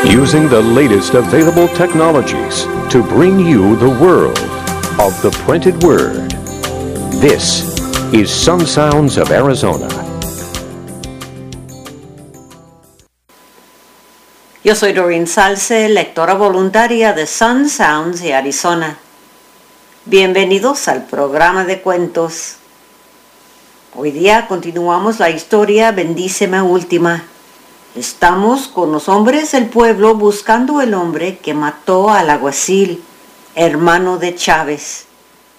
using the latest available technologies to bring you the world of the printed word. This is Sun Sounds of Arizona. Yo soy Doreen Salce, lectora voluntaria de Sun Sounds de Arizona. Bienvenidos al programa de cuentos. Hoy día continuamos la historia Bendíceme Última. Estamos con los hombres del pueblo buscando el hombre que mató al alguacil, hermano de Chávez.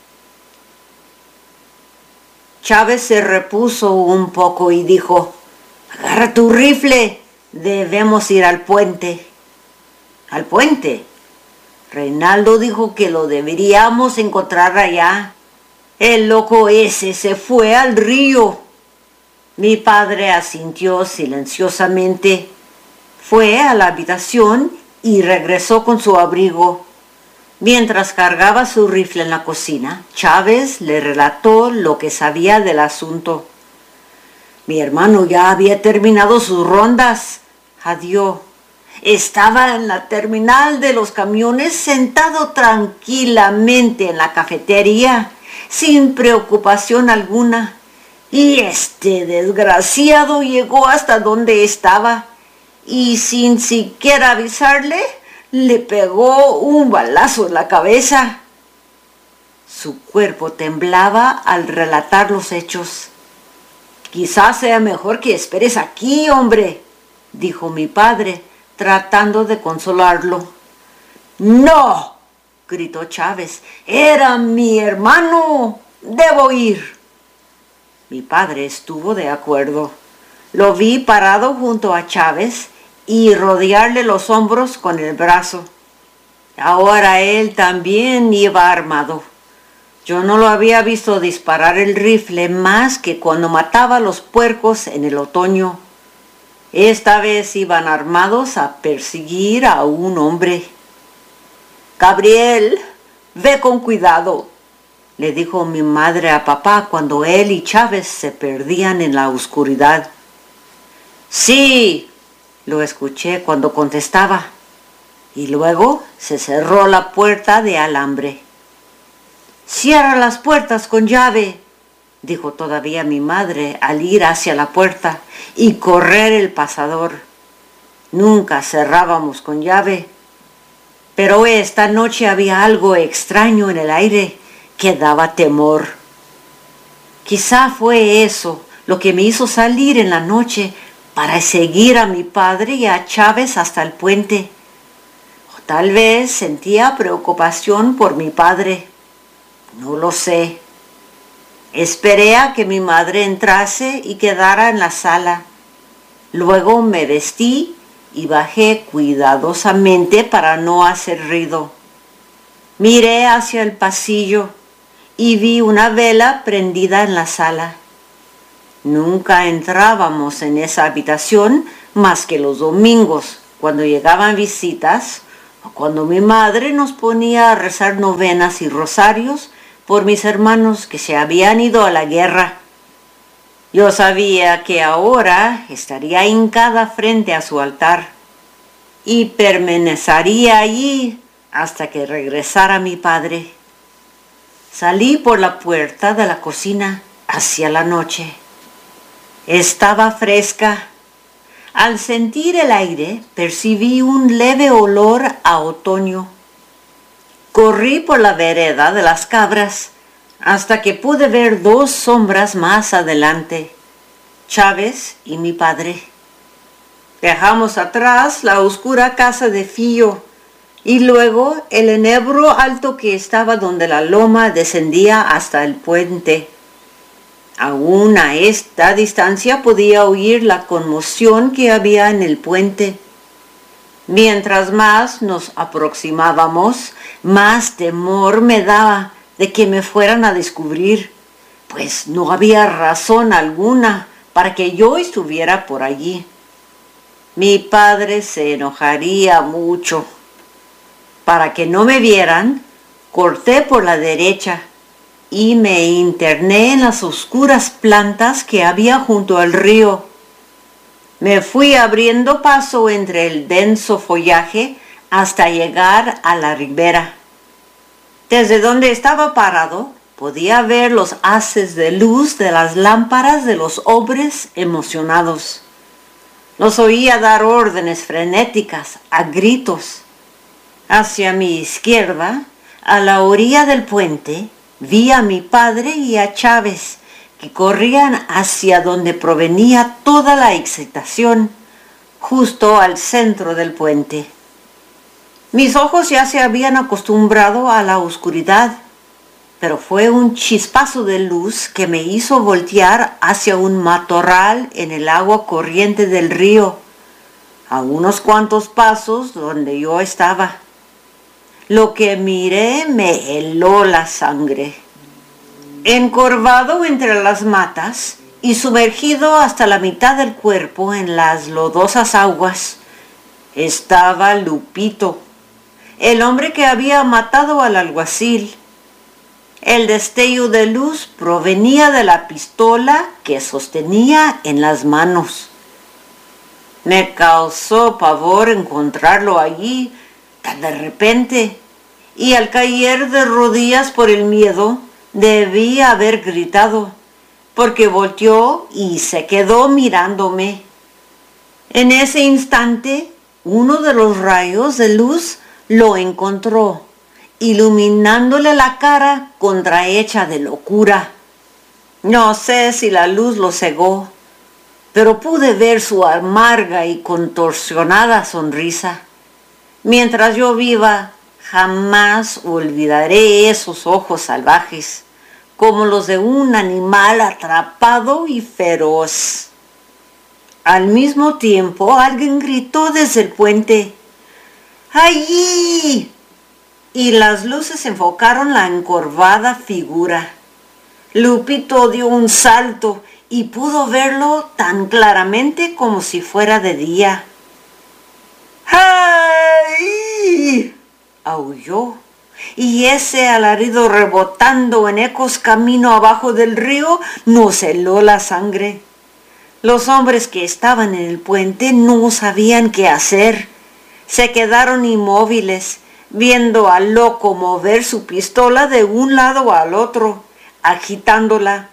Chávez se repuso un poco y dijo: «Agarra tu rifle, debemos ir al puente». «¿Al puente?» Reinaldo dijo que lo deberíamos encontrar allá. El loco ese se fue al río. Mi padre asintió silenciosamente. Fue a la habitación y regresó con su abrigo. Mientras cargaba su rifle en la cocina, Chávez le relató lo que sabía del asunto. Mi hermano ya había terminado sus rondas. Adiós. Estaba en la terminal de los camiones sentado tranquilamente en la cafetería, sin preocupación alguna. Y este desgraciado llegó hasta donde estaba y sin siquiera avisarle, le pegó un balazo en la cabeza. Su cuerpo temblaba al relatar los hechos. «Quizás sea mejor que esperes aquí, hombre», dijo mi padre, tratando de consolarlo. «No», gritó Chávez, «era mi hermano, debo ir». Mi padre estuvo de acuerdo. Lo vi parado junto a Chávez y rodearle los hombros con el brazo. Ahora él también iba armado. Yo no lo había visto disparar el rifle más que cuando mataba a los puercos en el otoño. Esta vez iban armados a perseguir a un hombre. «Gabriel, ve con cuidado», le dijo mi madre a papá cuando él y Chávez se perdían en la oscuridad. «Sí», lo escuché cuando contestaba, y luego se cerró la puerta de alambre. «Cierra las puertas con llave», dijo todavía mi madre al ir hacia la puerta y correr el pasador. Nunca cerrábamos con llave, pero esta noche había algo extraño en el aire que daba temor. Quizá fue eso lo que me hizo salir en la noche para seguir a mi padre y a Chávez hasta el puente. O tal vez sentía preocupación por mi padre. No lo sé. Esperé a que mi madre entrase y quedara en la sala. Luego me vestí y bajé cuidadosamente para no hacer ruido. Miré hacia el pasillo y vi una vela prendida en la sala. Nunca entrábamos en esa habitación más que los domingos, cuando llegaban visitas, o cuando mi madre nos ponía a rezar novenas y rosarios por mis hermanos que se habían ido a la guerra. Yo sabía que ahora estaría hincada frente a su altar y permanecería allí hasta que regresara mi padre. Salí por la puerta de la cocina hacia la noche. Estaba fresca. Al sentir el aire, percibí un leve olor a otoño. Corrí por la vereda de las cabras hasta que pude ver dos sombras más adelante, Chávez y mi padre. Dejamos atrás la oscura casa de Fío y luego el enebro alto que estaba donde la loma descendía hasta el puente. Aún a esta distancia podía oír la conmoción que había en el puente. Mientras más nos aproximábamos, más temor me daba de que me fueran a descubrir, pues no había razón alguna para que yo estuviera por allí. Mi padre se enojaría mucho. Para que no me vieran, corté por la derecha y me interné en las oscuras plantas que había junto al río. Me fui abriendo paso entre el denso follaje hasta llegar a la ribera. Desde donde estaba parado, podía ver los haces de luz de las lámparas de los hombres emocionados. Los oía dar órdenes frenéticas, a gritos. Hacia mi izquierda, a la orilla del puente, vi a mi padre y a Chávez, que corrían hacia donde provenía toda la excitación, justo al centro del puente. Mis ojos ya se habían acostumbrado a la oscuridad, pero fue un chispazo de luz que me hizo voltear hacia un matorral en el agua corriente del río, a unos cuantos pasos donde yo estaba. Lo que miré me heló la sangre. Encorvado entre las matas y sumergido hasta la mitad del cuerpo en las lodosas aguas, estaba Lupito, el hombre que había matado al alguacil. El destello de luz provenía de la pistola que sostenía en las manos. Me causó pavor encontrarlo allí tan de repente, y al caer de rodillas por el miedo, debí haber gritado, porque volteó y se quedó mirándome. En ese instante, uno de los rayos de luz lo encontró, iluminándole la cara contrahecha de locura. No sé si la luz lo cegó, pero pude ver su amarga y contorsionada sonrisa. Mientras yo viva, jamás olvidaré esos ojos salvajes, como los de un animal atrapado y feroz. Al mismo tiempo, alguien gritó desde el puente: ¡allí! Y las luces enfocaron la encorvada figura. Lupito dio un salto y pudo verlo tan claramente como si fuera de día. ¡Ay! Aulló, y ese alarido rebotando en ecos camino abajo del río nos heló la sangre. Los hombres que estaban en el puente no sabían qué hacer. Se quedaron inmóviles, viendo al loco mover su pistola de un lado al otro, agitándola.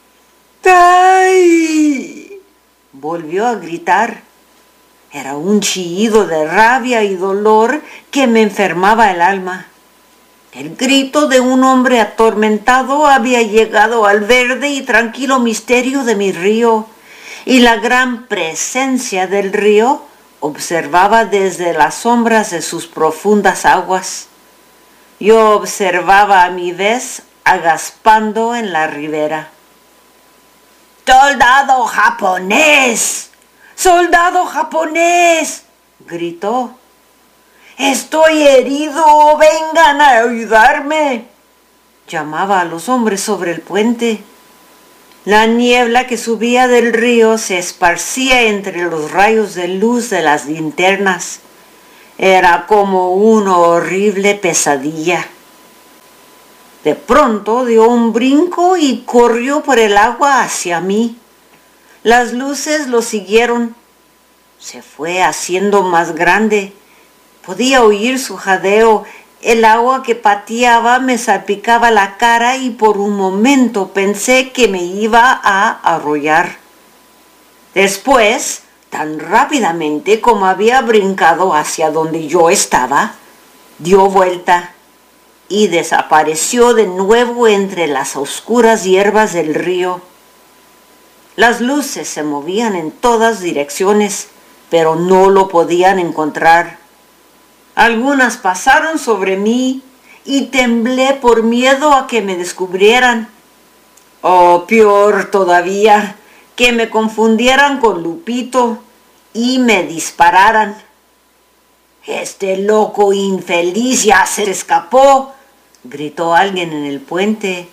¡Ay! Volvió a gritar. Era un chillido de rabia y dolor que me enfermaba el alma. El grito de un hombre atormentado había llegado al verde y tranquilo misterio de mi río, y la gran presencia del río observaba desde las sombras de sus profundas aguas. Yo observaba a mi vez agaspando en la ribera. ¡Soldado japonés! ¡Soldado japonés!, gritó. ¡Estoy herido! ¡Vengan a ayudarme!, llamaba a los hombres sobre el puente. La niebla que subía del río se esparcía entre los rayos de luz de las linternas. Era como una horrible pesadilla. De pronto dio un brinco y corrió por el agua hacia mí. Las luces lo siguieron. Se fue haciendo más grande. Podía oír su jadeo. El agua que pateaba me salpicaba la cara y por un momento pensé que me iba a arrollar. Después, tan rápidamente como había brincado hacia donde yo estaba, dio vuelta y desapareció de nuevo entre las oscuras hierbas del río. Las luces se movían en todas direcciones, pero no lo podían encontrar. Algunas pasaron sobre mí y temblé por miedo a que me descubrieran. O peor todavía, que me confundieran con Lupito y me dispararan. «Este loco infeliz ya se escapó», gritó alguien en el puente.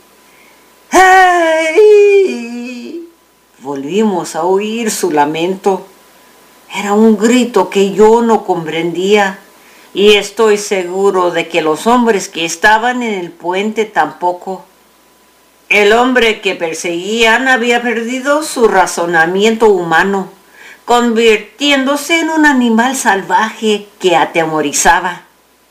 ¡Ay! Volvimos a oír su lamento. Era un grito que yo no comprendía. Y estoy seguro de que los hombres que estaban en el puente tampoco. El hombre que perseguían había perdido su razonamiento humano, convirtiéndose en un animal salvaje que atemorizaba.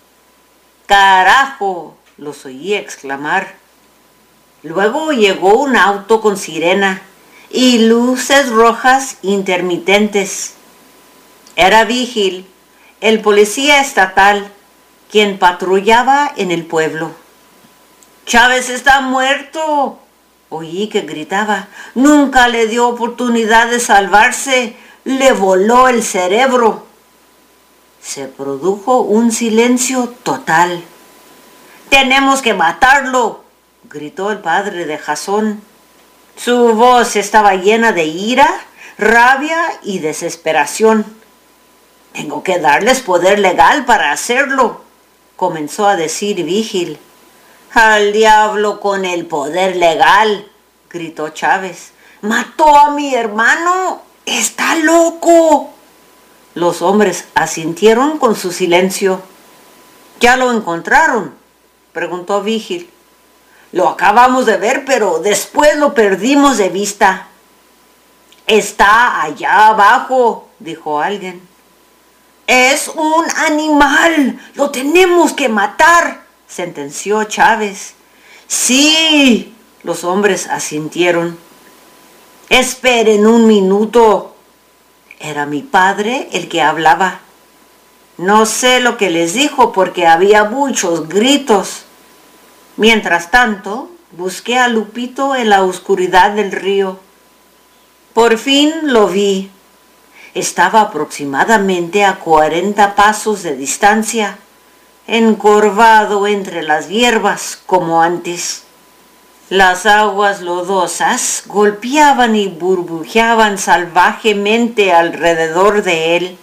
¡Carajo!, los oí exclamar. Luego llegó un auto con sirena y luces rojas intermitentes. Era Vigil, el policía estatal, quien patrullaba en el pueblo. «¡Chávez está muerto!», oí que gritaba. «Nunca le dio oportunidad de salvarse, le voló el cerebro». Se produjo un silencio total. «¡Tenemos que matarlo!», gritó el padre de Jasón. Su voz estaba llena de ira, rabia y desesperación. «Tengo que darles poder legal para hacerlo», comenzó a decir Vigil. «Al diablo con el poder legal», gritó Chávez. «Mató a mi hermano, está loco». Los hombres asintieron con su silencio. «¿Ya lo encontraron?», preguntó Vigil. «Lo acabamos de ver, pero después lo perdimos de vista». «Está allá abajo», dijo alguien. «Es un animal, lo tenemos que matar», sentenció Chávez. «Sí», los hombres asintieron. «Esperen un minuto». Era mi padre el que hablaba. No sé lo que les dijo porque había muchos gritos. Mientras tanto, busqué a Lupito en la oscuridad del río. Por fin lo vi. Estaba aproximadamente a 40 pasos de distancia, encorvado entre las hierbas como antes. Las aguas lodosas golpeaban y burbujeaban salvajemente alrededor de él.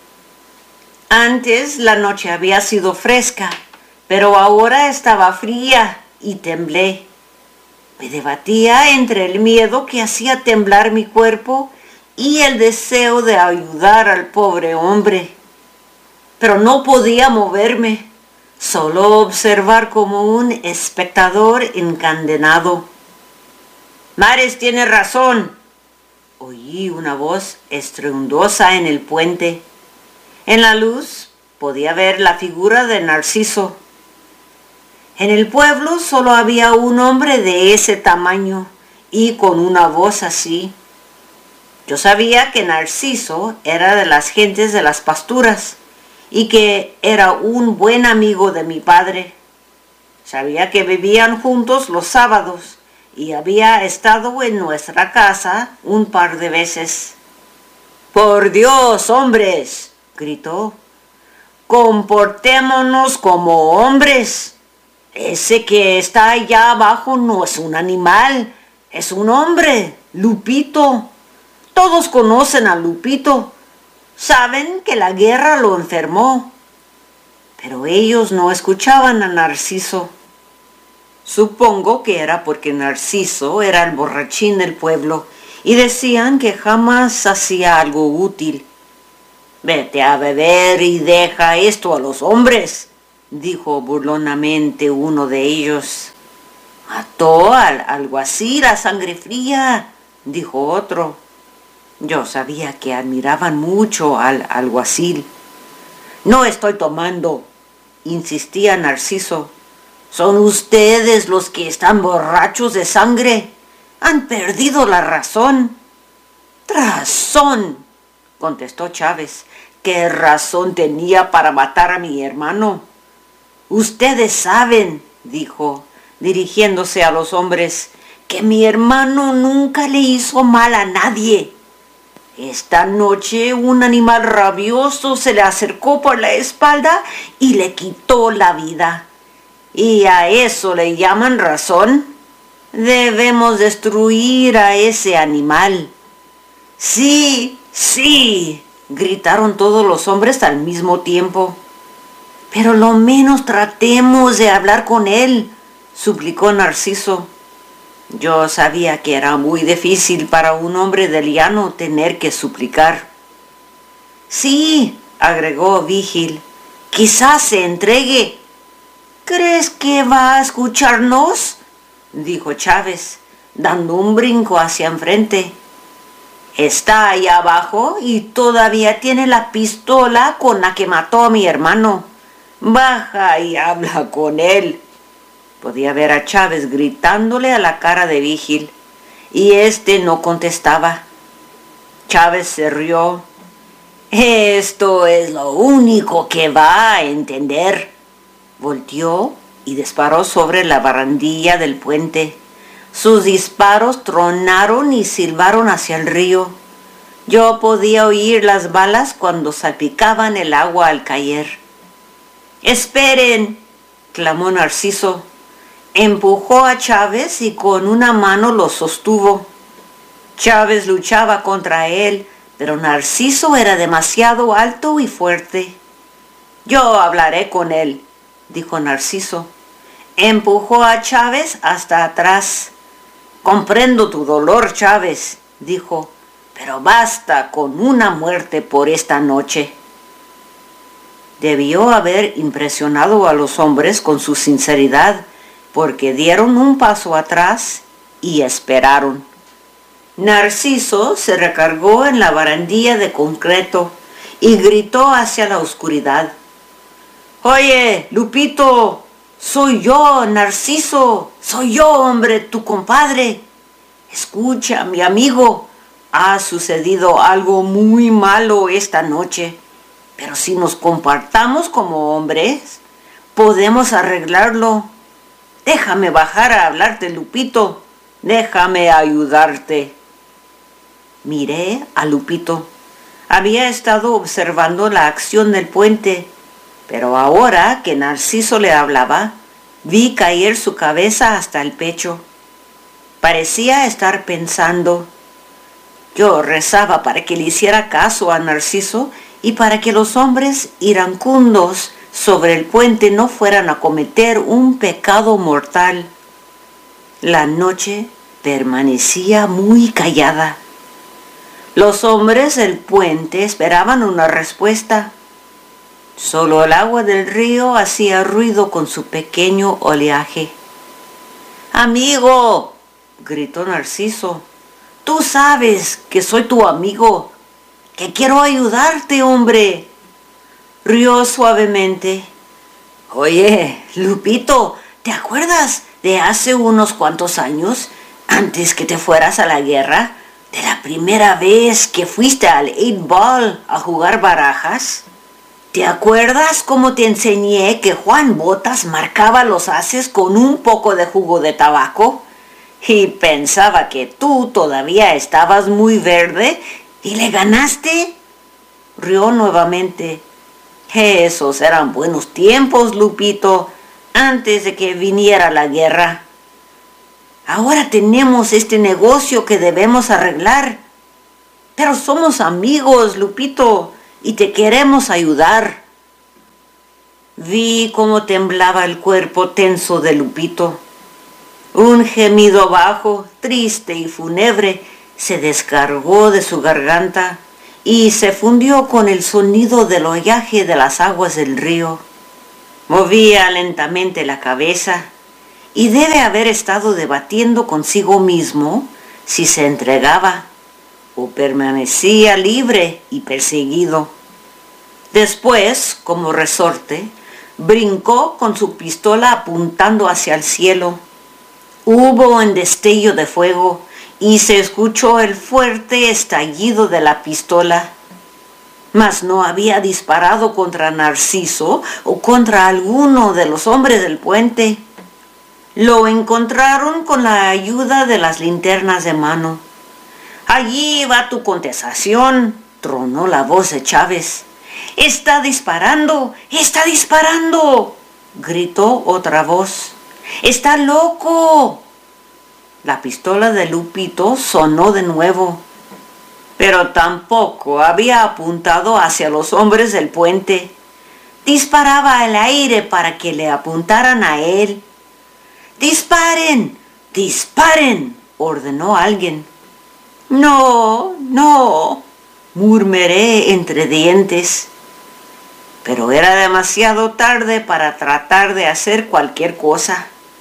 Antes la noche había sido fresca, pero ahora estaba fría y temblé. Me debatía entre el miedo que hacía temblar mi cuerpo y el deseo de ayudar al pobre hombre. Pero no podía moverme, solo observar como un espectador encadenado. «Mares tiene razón», oí una voz estruendosa en el puente. En la luz podía ver la figura de Narciso. En el pueblo solo había un hombre de ese tamaño y con una voz así. Yo sabía que Narciso era de las gentes de las pasturas y que era un buen amigo de mi padre. Sabía que vivían juntos los sábados y había estado en nuestra casa un par de veces. «¡Por Dios, hombres!», gritó. «Comportémonos como hombres. Ese que está allá abajo no es un animal, es un hombre, Lupito. Todos conocen a Lupito. Saben que la guerra lo enfermó». Pero ellos no escuchaban a Narciso. Supongo que era porque Narciso era el borrachín del pueblo y decían que jamás hacía algo útil. «Vete a beber y deja esto a los hombres», dijo burlonamente uno de ellos. «Mató al alguacil a sangre fría», dijo otro. Yo sabía que admiraban mucho al alguacil. «No estoy tomando», insistía Narciso. «Son ustedes los que están borrachos de sangre. Han perdido la razón». «¿Razón?», contestó Chávez. «¿Qué razón tenía para matar a mi hermano?». «Ustedes saben», dijo, dirigiéndose a los hombres, «que mi hermano nunca le hizo mal a nadie. Esta noche un animal rabioso se le acercó por la espalda y le quitó la vida. ¿Y a eso le llaman razón? Debemos destruir a ese animal». «Sí, sí», gritaron todos los hombres al mismo tiempo. «Pero lo menos tratemos de hablar con él», suplicó Narciso. Yo sabía que era muy difícil para un hombre del llano tener que suplicar. «Sí», agregó Vigil, «quizás se entregue». «¿Crees que va a escucharnos?», dijo Chávez, dando un brinco hacia enfrente. Está ahí abajo y todavía tiene la pistola con la que mató a mi hermano. Baja y habla con él. Podía ver a Chávez gritándole a la cara de Vigil, y este no contestaba. Chávez se rió. Esto es lo único que va a entender. Volteó y disparó sobre la barandilla del puente. Sus disparos tronaron y silbaron hacia el río. Yo podía oír las balas cuando salpicaban el agua al caer. ¡Esperen!, clamó Narciso. Empujó a Chávez y con una mano lo sostuvo. Chávez luchaba contra él, pero Narciso era demasiado alto y fuerte. Yo hablaré con él, dijo Narciso. Empujó a Chávez hasta atrás. Comprendo tu dolor, Chávez, dijo, pero basta con una muerte por esta noche. Debió haber impresionado a los hombres con su sinceridad, porque dieron un paso atrás y esperaron. Narciso se recargó en la barandilla de concreto y gritó hacia la oscuridad. «Oye, Lupito, soy yo, Narciso, soy yo, hombre, tu compadre. Escucha, mi amigo, ha sucedido algo muy malo esta noche, pero si nos comportamos como hombres, podemos arreglarlo. Déjame bajar a hablarte, Lupito, déjame ayudarte». Miré a Lupito. Había estado observando la acción del puente, pero ahora que Narciso le hablaba, vi caer su cabeza hasta el pecho. Parecía estar pensando. Yo rezaba para que le hiciera caso a Narciso y para que los hombres iracundos sobre el puente no fueran a cometer un pecado mortal. La noche permanecía muy callada. Los hombres del puente esperaban una respuesta. Solo el agua del río hacía ruido con su pequeño oleaje. «Amigo», gritó Narciso, «tú sabes que soy tu amigo, que quiero ayudarte, hombre». Rió suavemente. «Oye, Lupito, ¿te acuerdas de hace unos cuantos años, antes que te fueras a la guerra, de la primera vez que fuiste al 8-ball a jugar barajas? ¿Te acuerdas cómo te enseñé que Juan Botas marcaba los ases con un poco de jugo de tabaco? Y pensaba que tú todavía estabas muy verde y le ganaste». Rió nuevamente. «Esos eran buenos tiempos, Lupito, antes de que viniera la guerra. Ahora tenemos este negocio que debemos arreglar. Pero somos amigos, Lupito, y te queremos ayudar». Vi cómo temblaba el cuerpo tenso de Lupito. Un gemido bajo, triste y fúnebre, se descargó de su garganta y se fundió con el sonido del oleaje de las aguas del río. Movía lentamente la cabeza y debe haber estado debatiendo consigo mismo si se entregaba o permanecía libre y perseguido. Después, como resorte, brincó con su pistola apuntando hacia el cielo. Hubo un destello de fuego y se escuchó el fuerte estallido de la pistola. Mas no había disparado contra Narciso o contra alguno de los hombres del puente. Lo encontraron con la ayuda de las linternas de mano. «Allí va tu contestación», tronó la voz de Chávez. «¡Está disparando! ¡Está disparando!», gritó otra voz. «¡Está loco!». La pistola de Lupito sonó de nuevo, pero tampoco había apuntado hacia los hombres del puente. Disparaba al aire para que le apuntaran a él. «¡Disparen! ¡Disparen!», ordenó alguien. «No, no», murmuré entre dientes. Pero era demasiado tarde para tratar de hacer cualquier cosa.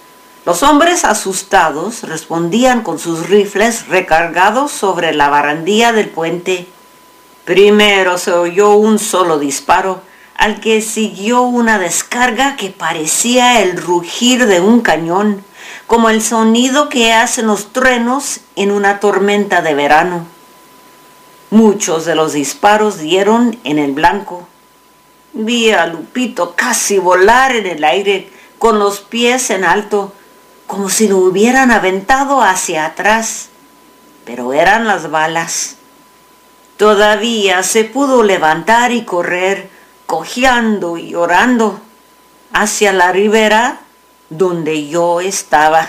Los hombres asustados respondían con sus rifles recargados sobre la barandilla del puente. Primero se oyó un solo disparo, al que siguió una descarga que parecía el rugir de un cañón, como el sonido que hacen los truenos en una tormenta de verano. Muchos de los disparos dieron en el blanco. Vi a Lupito casi volar en el aire, con los pies en alto, como si lo hubieran aventado hacia atrás. Pero eran las balas. Todavía se pudo levantar y correr, cojeando y llorando, hacia la ribera donde yo estaba.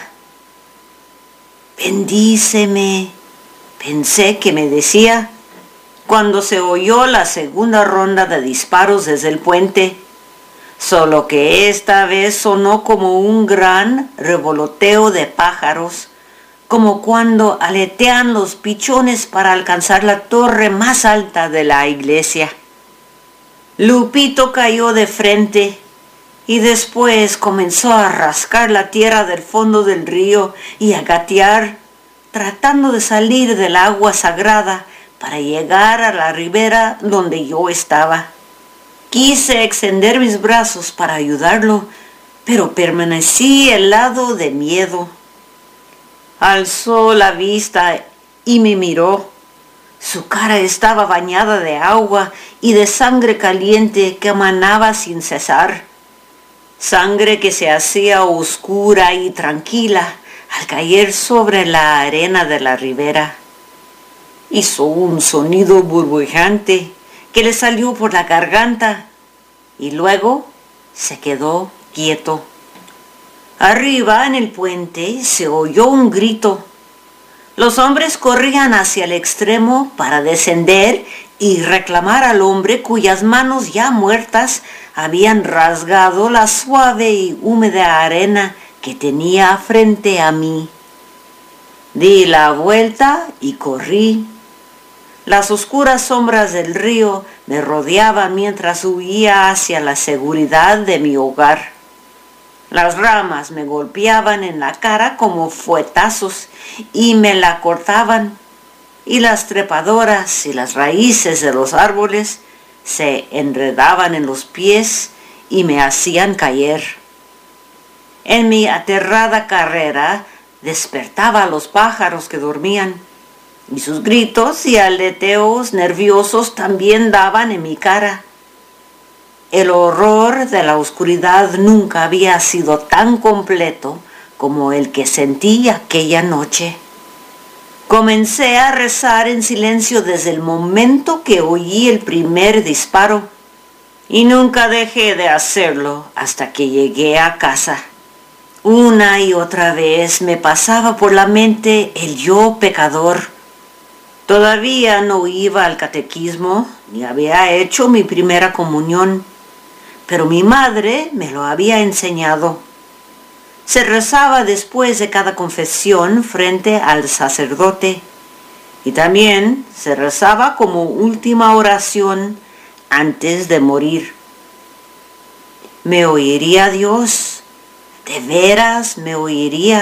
Bendíceme, pensé que me decía, cuando se oyó la segunda ronda de disparos desde el puente, solo que esta vez sonó como un gran revoloteo de pájaros, como cuando aletean los pichones para alcanzar la torre más alta de la iglesia. Lupito cayó de frente y después comenzó a rascar la tierra del fondo del río y a gatear, tratando de salir del agua sagrada para llegar a la ribera donde yo estaba. Quise extender mis brazos para ayudarlo, pero permanecí helado de miedo. Alzó la vista y me miró. Su cara estaba bañada de agua y de sangre caliente que emanaba sin cesar. Sangre que se hacía oscura y tranquila al caer sobre la arena de la ribera. Hizo un sonido burbujeante que le salió por la garganta y luego se quedó quieto. Arriba en el puente se oyó un grito. Los hombres corrían hacia el extremo para descender y reclamar al hombre cuyas manos ya muertas habían rasgado la suave y húmeda arena que tenía frente a mí. Di la vuelta y corrí. Las oscuras sombras del río me rodeaban mientras huía hacia la seguridad de mi hogar. Las ramas me golpeaban en la cara como fuetazos y me la cortaban, y las trepadoras y las raíces de los árboles se enredaban en los pies y me hacían caer. En mi aterrada carrera despertaba a los pájaros que dormían, y sus gritos y aleteos nerviosos también daban en mi cara. El horror de la oscuridad nunca había sido tan completo como el que sentí aquella noche. Comencé a rezar en silencio desde el momento que oí el primer disparo, y nunca dejé de hacerlo hasta que llegué a casa. Una y otra vez me pasaba por la mente el yo pecador. Todavía no iba al catequismo ni había hecho mi primera comunión, pero mi madre me lo había enseñado. Se rezaba después de cada confesión frente al sacerdote, y también se rezaba como última oración antes de morir. ¿Me oiría Dios? ¿De veras me oiría?